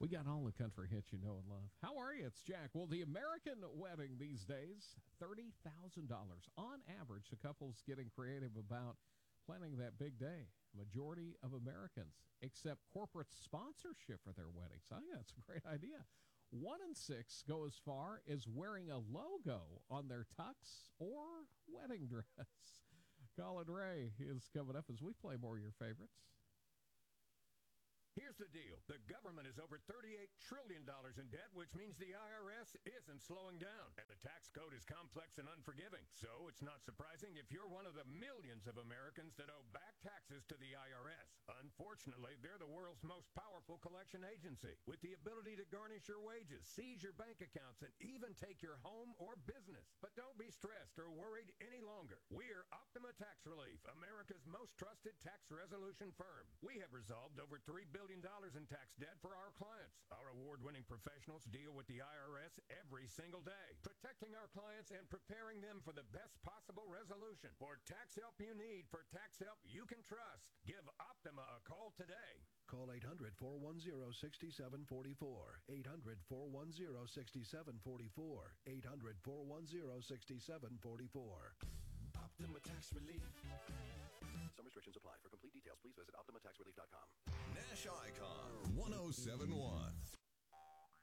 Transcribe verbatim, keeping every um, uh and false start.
We got all the country hits you know and love. How are you? It's Jack. Well, the American wedding these days, thirty thousand dollars on average. The couple's getting creative about planning that big day. Majority of Americans accept corporate sponsorship for their weddings. I think that's a great idea. One in six go as far as wearing a logo on their tux or wedding dress. Colin Ray is coming up as we play more of your favorites. Here's the deal. The government is over thirty-eight trillion dollars in debt, which means the I R S isn't slowing down. And the tax code is complex and unforgiving. So it's not surprising if you're one of the millions of Americans that owe back taxes to the I R S. Unfortunately, they're the world's most powerful collection agency, with the ability to garnish your wages, seize your bank accounts, and even take your home or business. But don't be stressed or worried any longer. We're Optima Tax Relief, America's most trusted tax resolution firm. We have resolved over three billion dollars in tax debt for our clients. Our award-winning professionals deal with the I R S every single day, protecting our clients and preparing them for the best possible resolution. For tax help you need, for tax help you can trust, give Optima a call today. Call eight hundred, four one zero, six seven four four. eight hundred, four one zero, six seven four four. eight hundred, four one zero, six seven four four. Optima Tax Relief. Some restrictions apply. For complete details, please visit optima tax relief dot com. Nash Icon one oh seven point one.